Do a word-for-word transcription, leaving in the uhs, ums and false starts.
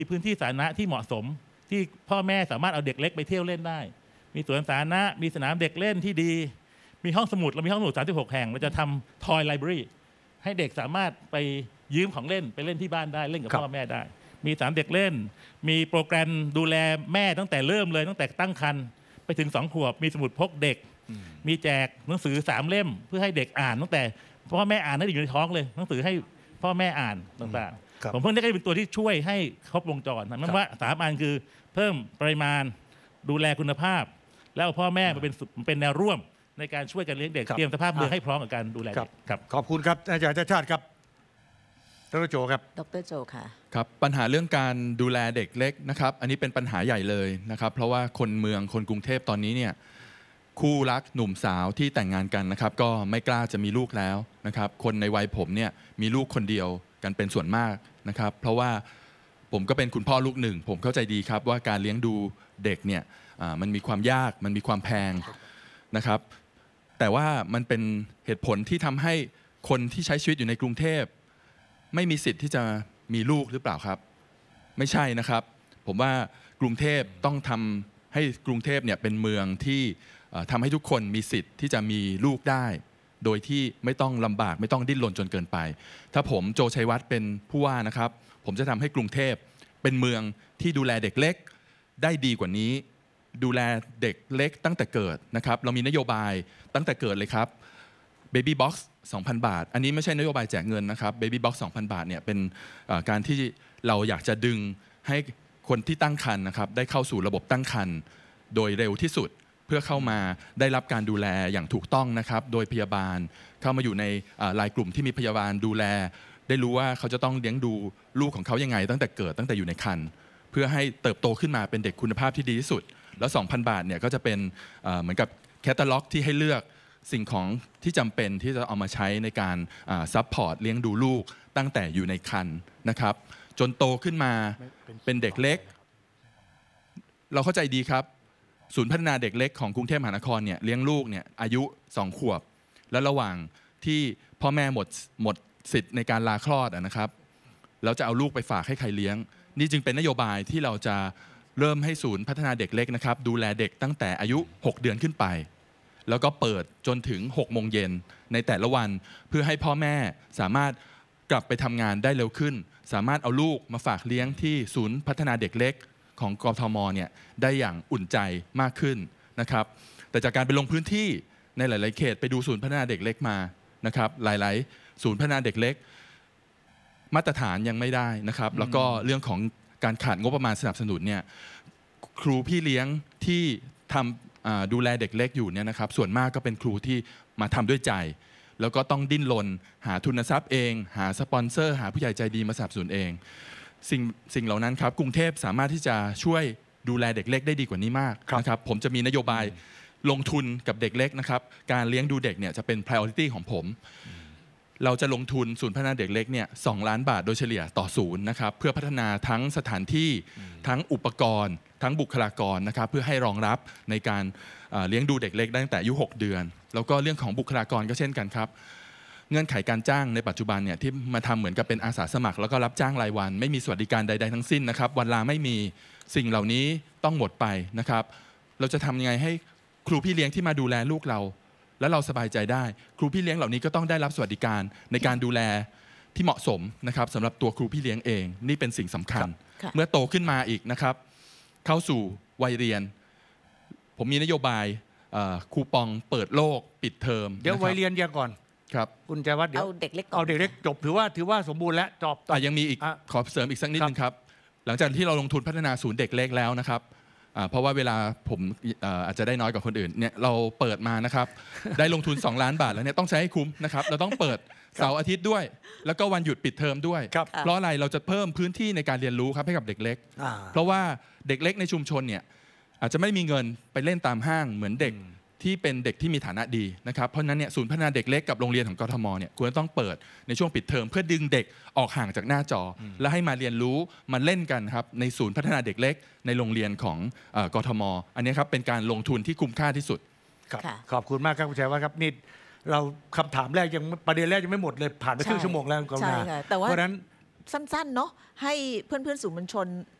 พื้นที่สาธารณะที่เหมาะสมที่พ่อแม่สามารถเอาเด็กเล็กไปเที่ยวเล่นได้มีสวนสาธารณะมีสนามเด็กเล่นที่ดีมีห้องสมุดเรามีห้องสมุดสามสิบหกแห่งเราจะทำ Toy Library ให้เด็กสามารถไปยืมของเล่นไปเล่นที่บ้านได้เล่นกับพ่อแม่ได้มีสนามเด็กเล่นมีโปรแกรมดูแลแม่ตั้งแต่เริ่มเลยตั้งแต่ตั้งครรภ์ไปถึงสองขวบมีสมุดพกเด็กมีแจกหนังสือสามเล่มเพื่อให้เด็กอ่านตั้งแต่พ่อแม่อ่านนั่นอยู่ในท้องเลยหนังสือให้พ่อแม่อ่านต่างๆผมเพิ่งได้เป็นตัวที่ช่วยให้ครบวงจรนั่นว่าสามอันคือเพิ่มปริมาณดูแลคุณภาพแล้วพ่อแม่มาเป็นเป็นแนวร่วมในการช่วยกันเลี้ยงเด็กเตรียมสภาพเมืองให้พร้อมกับการดูแลเด็กครับขอบคุณครับอาจารย์ชาติชาติครับดรโจครับดรโจค่ะครับปัญหาเรื่องการดูแลเด็กเล็กนะครับอันนี้เป็นปัญหาใหญ่เลยนะครับเพราะว่าคนเมืองคนกรุงเทพตอนนี้เนี่ยคู่รักหนุ่มสาวที่แต่งงานกันนะครับก็ไม่กล้าจะมีลูกแล้วนะครับคนในวัยผมเนี่ยมีลูกคนเดียวกันเป็นส่วนมากนะครับเพราะว่าผมก็เป็นคุณพ่อลูกหนึ่งผมเข้าใจดีครับว่าการเลี้ยงดูเด็กเนี่ยมันมีความยากมันมีความแพงนะครับแต่ว่ามันเป็นเหตุผลที่ทำให้คนที่ใช้ชีวิตอยู่ในกรุงเทพไม่มีสิทธิ์ที่จะมีลูกหรือเปล่าครับไม่ใช่นะครับผมว่ากรุงเทพต้องทำให้กรุงเทพเนี่ยเป็นเมืองที่ทำให้ทุกคนมีสิทธิ์ที่จะมีลูกได้โดยที่ไม่ต้องลำบากไม่ต้องดิ้นรนจนเกินไปถ้าผมโจชัยวัฒน์เป็นผู้ว่านะครับผมจะทำให้กรุงเทพเป็นเมืองที่ดูแลเด็กเล็กได้ดีกว่านี้ดูแลเด็กเล็กตั้งแต่เกิดนะครับเรามีนโยบายตั้งแต่เกิดเลยครับ Baby Box สองพัน บาทอันนี้ไม่ใช่นโยบายแจกเงินนะครับ Baby Box สองพัน บาทเนี่ยเป็นการที่เราอยากจะดึงให้คนที่ตั้งครรภ์นะครับได้เข้าสู่ระบบตั้งครรภ์โดยเร็วที่สุดเพื่อเข้ามาได้รับการดูแลอย่างถูกต้องนะครับโดยพยาบาลเข้ามาอยู่ในรายกลุ่มที่มีพยาบาลดูแลได้รู้ว่าเขาจะต้องเลี้ยงดูลูกของเขายังไงตั้งแต่เกิดตั้งแต่อยู่ในครรภ์เพื่อให้เติบโตขึ้นมาเป็นเด็กคุณภาพที่ดีที่สุดแล้ว สองพัน บาทเนี่ยก็จะเป็นเหมือนกับแคตตาล็อกที่ให้เลือกสิ่งของที่จำเป็นที่จะเอามาใช้ในการซัพพอร์ตเลี้ยงดูลูกตั้งแต่อยู่ในครรภ์นะครับจนโตขึ้นมาเป็นเด็กเล็กเราเข้าใจดีครับศูนย์พัฒนาเด็กเล็กของกรุงเทพมหานครเนี่ยเลี้ยงลูกเนี่ยอายุสองขวบและระหว่างที่พ่อแม่หมดหมดสิทธิ์ในการลาคลอดนะครับแล้วจะเอาลูกไปฝากให้ใครเลี้ยงนี่จึงเป็นนโยบายที่เราจะเริ่มให้ศูนย์พัฒนาเด็กเล็กนะครับดูแลเด็กตั้งแต่อายุหกเดือนขึ้นไปแล้วก็เปิดจนถึงหกโมงเย็นในแต่ละวันเพื่อให้พ่อแม่สามารถกลับไปทำงานได้เร็วขึ้นสามารถเอาลูกมาฝากเลี้ยงที่ศูนย์พัฒนาเด็กเล็กของกทมเนี่ยได้อย่างอุ่นใจมากขึ้นนะครับแต่จากการไปลงพื้นที่ในหลายๆเขตไปดูศูนย์พัฒนาเด็กเล็กมานะครับหลายๆศูนย์พัฒนาเด็กเล็กมาตรฐานยังไม่ได้นะครับแล้วก็เรื่องของการขาดงบประมาณสนับสนุนเนี่ยครูพี่เลี้ยงที่ทำดูแลเด็กเล็กอยู่เนี่ยนะครับส่วนมากก็เป็นครูที่มาทำด้วยใจแล้วก็ต้องดิ้นรนหาทุนทรัพย์เองหาสปอนเซอร์หาผู้ใหญ่ใจดีมาสนับสนุนเองสิ่งสิ่งเหล่านั้นครับกรุงเทพสามารถที่จะช่วยดูแลเด็กเล็กได้ดีกว่านี้มากนะครับผมจะมีนโยบายลงทุนกับเด็กเล็กนะครับการเลี้ยงดูเด็กเนี่ยจะเป็น priority ของผมเราจะลงทุนศูนย์พัฒนาเด็กเล็กเนี่ยสองล้านบาทโดยเฉลี่ยต่อศูนย์นะครับเพื่อพัฒนาทั้งสถานที่ทั้งอุปกรณ์ทั้งบุคลากรนะครับเพื่อให้รองรับในการเลี้ยงดูเด็กเล็กตั้งแต่อายุหกเดือนแล้วก็เรื่องของบุคลากรก็เช่นกันครับเงื่อนไขการจ้างในปัจจุบันเนี่ยที่มาทำเหมือนกับเป็นอาสาสมัครแล้วก็รับจ้างรายวันไม่มีสวัสดิการใดๆทั้งสิ้นนะครับวันลาไม่มีสิ่งเหล่านี้ต้องหมดไปนะครับเราจะทำยังไงให้ครูพี่เลี้ยงที่มาดูแลลูกเราแล้วเราสบายใจได้ครูพี่เลี้ยงเหล่านี้ก็ต้องได้รับสวัสดิการในการดูแลที่เหมาะสมนะครับสำหรับตัวครูพี่เลี้ยงเองนี่เป็นสิ่งสำคัญเมื่อโตขึ้นมาอีกนะครับเข้าสู่วัยเรียนผมมีนโยบายคูปองเปิดโลกปิดเทอมเดี๋ยววัยเรียนยังก่อนครับคุณใจวัฒน์เดี๋ยวเอาเด็กเล็กเอาเด็กเล็กจบถือว่าถือว่าสมบูรณ์แล้วจบต่อยังมีอีกขอเสริมอีกสักนิดนึงครับหลังจากที่เราลงทุนพัฒนาศูนย์เด็กเล็กแล้วนะครับเพราะว่าเวลาผมอาจจะได้น้อยกว่าคนอื่นเนี่ยเราเปิดมานะครับได้ลงทุนสองล้านบาทแล้วเนี่ยต้องใช้ให้คุ้มนะครับเราต้องเปิดเสาร์อาทิตย์ด้วยแล้วก็วันหยุดปิดเทอมด้วยเพราะอะไรเราจะเพิ่มพื้นที่ในการเรียนรู้ครับให้กับเด็กเล็กเพราะว่าเด็กเล็กในชุมชนเนี่ยอาจจะไม่มีเงินไปเล่นตามห้างเหมือนเด็กที่เป็นเด็กที่มีฐานะดีนะครับเพราะนั้นเนี่ยศูนย์พัฒนาเด็กเล็กกับโรงเรียนของกทมเนี่ยควรต้องเปิดในช่วงปิดเทอมเพื่อดึงเด็กออกห่างจากหน้าจอและให้มาเรียนรู้มาเล่นกันครับในศูนย์พัฒนาเด็กเล็กในโรงเรียนของกทมอันนี้ครับเป็นการลงทุนที่คุ้มค่าที่สุดขอบคุณมากครับคุณชัยวัฒน์ครับนี่เราคำถามแรกยังประเด็นแรกยังไม่หมดเลยผ่านไปครึ่งชั่วโมงแล้วกรุณาเพราะฉะนั้นสั้นๆเนาะให้เพื่อนๆสื่อมวลชน